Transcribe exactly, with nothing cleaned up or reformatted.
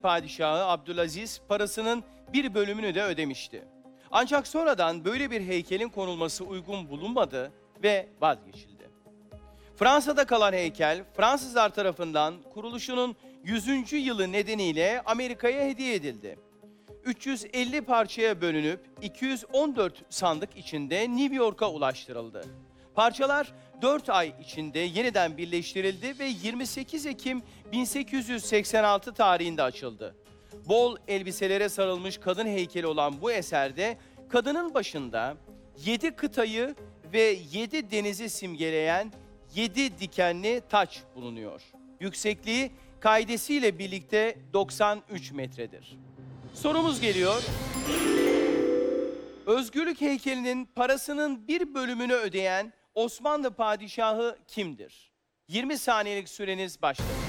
padişahı Abdülaziz parasının bir bölümünü de ödemişti. Ancak sonradan böyle bir heykelin konulması uygun bulunmadı ve vazgeçildi. Fransa'da kalan heykel, Fransızlar tarafından kuruluşunun yüzüncü yılı nedeniyle Amerika'ya hediye edildi. üç yüz elli parçaya bölünüp iki yüz on dört sandık içinde New York'a ulaştırıldı. Parçalar dört ay içinde yeniden birleştirildi ve yirmi sekiz Ekim bin sekiz yüz seksen altı tarihinde açıldı. Bol elbiselere sarılmış kadın heykeli olan bu eserde kadının başında yedi kıtayı ve yedi denizi simgeleyen yedi dikenli taç bulunuyor. Yüksekliği kaidesiyle birlikte doksan üç metredir. Sorumuz geliyor. Özgürlük heykelinin parasının bir bölümünü ödeyen Osmanlı padişahı kimdir? yirmi saniyelik süreniz başladı.